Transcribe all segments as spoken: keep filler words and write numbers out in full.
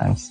sometimes.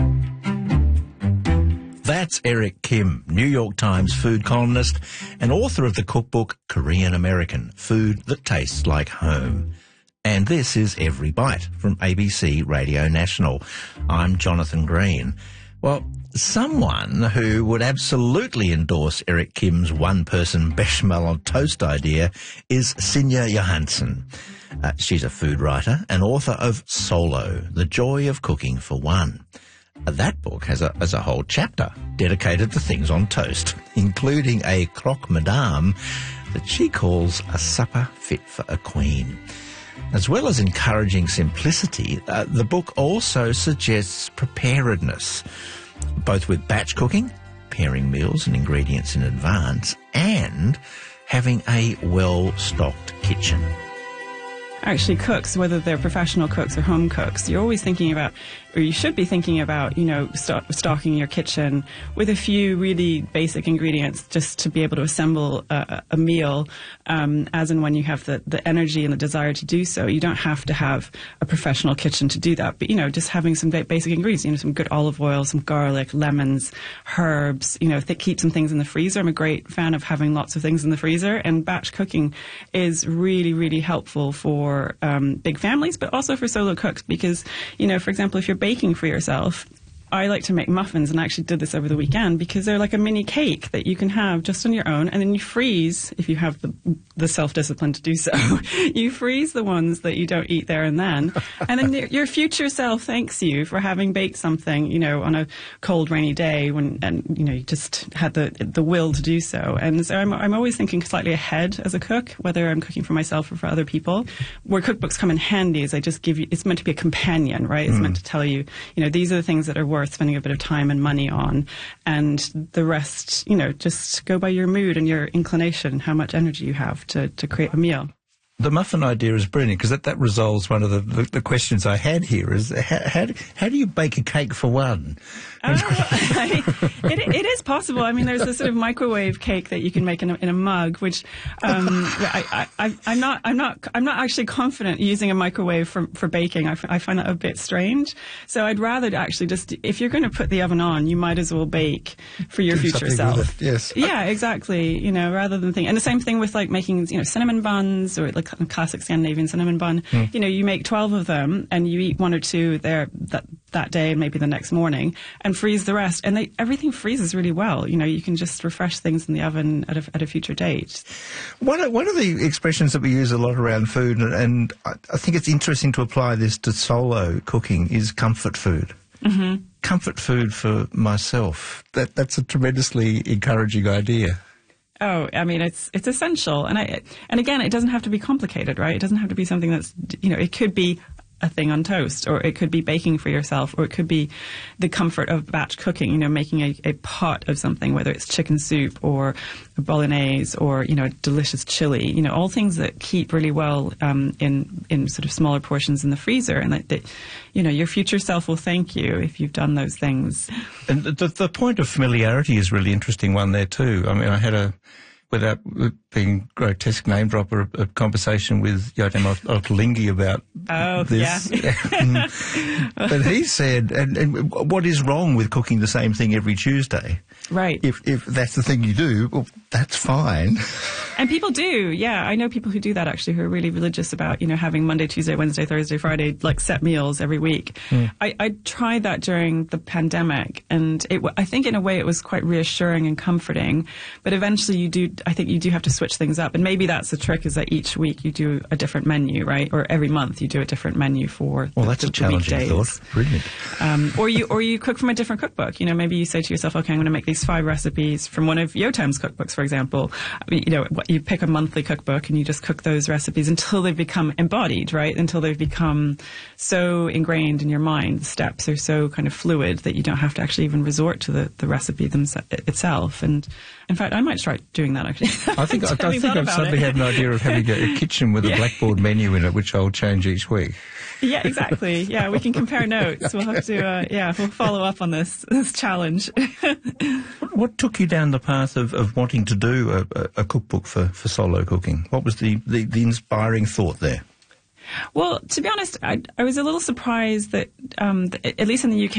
That's Eric Kim, New York Times food columnist and author of the cookbook Korean American, Food That Tastes Like Home. And this is Every Bite from A B C Radio National. I'm Jonathan Green. Well, someone who would absolutely endorse Eric Kim's one-person bechamel on toast idea is Sinja Johansson. Uh, she's a food writer and author of Solo, The Joy of Cooking for One. That book has a, has a whole chapter dedicated to things on toast, including a croque madame that she calls a supper fit for a queen. As well as encouraging simplicity, uh, the book also suggests preparedness, both with batch cooking, pairing meals and ingredients in advance, and having a well-stocked kitchen. Actually, cooks, whether they're professional cooks or home cooks, you're always thinking about, or you should be thinking about, you know, st- stocking your kitchen with a few really basic ingredients just to be able to assemble a, a meal um, as and when you have the, the energy and the desire to do so. You don't have to have a professional kitchen to do that, but, you know, just having some ba- basic ingredients, you know, some good olive oil, some garlic, lemons, herbs, you know, th- keep some things in the freezer. I'm a great fan of having lots of things in the freezer, and batch cooking is really, really helpful for For um, big families, but also for solo cooks, because, you know, for example, if you're baking for yourself, I like to make muffins, and I actually did this over the weekend because they're like a mini cake that you can have just on your own, and then you freeze, if you have the, the self-discipline to do so, you freeze the ones that you don't eat there and then, and then your future self thanks you for having baked something, you know, on a cold, rainy day when, and, you know, you just had the the will to do so. And so I'm, I'm always thinking slightly ahead as a cook, whether I'm cooking for myself or for other people. Where cookbooks come in handy is I just give you, it's meant to be a companion, right? It's mm. meant to tell you, you know, these are the things that are worth spending a bit of time and money on, and the rest, you know, just go by your mood and your inclination, how much energy you have to, to create a meal. The muffin idea is brilliant because that, that resolves one of the, the, the questions I had here is how, how, do, how do you bake a cake for one? Oh, I, it, it is possible. I mean, there's a sort of microwave cake that you can make in a, in a mug, which um, I, I, I'm not, I'm not, I'm not actually confident using a microwave for, for baking. I, I find that a bit strange. So I'd rather actually just, if you're going to put the oven on, you might as well bake for your Do future self. Yes. Yeah, exactly. You know, rather than think, and the same thing with like making, you know, cinnamon buns or like a classic Scandinavian cinnamon bun. Mm. You know, you make twelve of them and you eat one or two there that that day and maybe the next morning, and freeze the rest. And they, everything freezes really well. You know, you can just refresh things in the oven at a, at a future date. One of, one of the expressions that we use a lot around food, and, and I, I think it's interesting to apply this to solo cooking, is comfort food. Mm-hmm. Comfort food for myself. That That's a tremendously encouraging idea. Oh, I mean, it's it's essential. And I and again, it doesn't have to be complicated, right? It doesn't have to be something that's, you know, it could be a thing on toast, or it could be baking for yourself, or it could be the comfort of batch cooking, you know, making a, a pot of something, whether it's chicken soup or a bolognese or, you know, a delicious chili, you know, all things that keep really well um, in, in sort of smaller portions in the freezer, and that, that, you know, your future self will thank you if you've done those things. And the, the point of familiarity is a really interesting one there too. I mean, I had a, without being grotesque name dropper, a, a conversation with Joachim Ottolenghi about oh, this. Yeah. But he said, and, and what is wrong with cooking the same thing every Tuesday? Right. If if that's the thing you do, well, that's fine. And people do, yeah. I know people who do that actually, who are really religious about, you know, having Monday, Tuesday, Wednesday, Thursday, Friday, like set meals every week. Mm. I, I tried that during the pandemic, and it, I think in a way it was quite reassuring and comforting. But eventually you do, I think you do have to switch things up. And maybe that's the trick, is that each week you do a different menu, right? Or every month you do a different menu for Well, the, that's the, a challenging weekdays. thought. Brilliant. Um, or you or you cook from a different cookbook. You know, maybe you say to yourself, okay, I'm going to make these five recipes from one of Yotam's cookbooks, for example. I mean, you know, you pick a monthly cookbook and you just cook those recipes until they've become embodied, right? Until they've become so ingrained in your mind. The steps are so kind of fluid that you don't have to actually even resort to the, the recipe themse- itself. And in fact, I might start doing that actually. I think, I, I think I've suddenly had an idea of having a, a kitchen with yeah. a blackboard menu in it, which I'll change each week. Yeah, exactly. Yeah, we can compare notes. We'll have to, uh, yeah, we'll follow up on this this challenge. what, what took you down the path of, of wanting to do a, a, a cookbook for, for solo cooking? What was the, the, the inspiring thought there? Well, to be honest, I, I was a little surprised that, um, at least in the U K,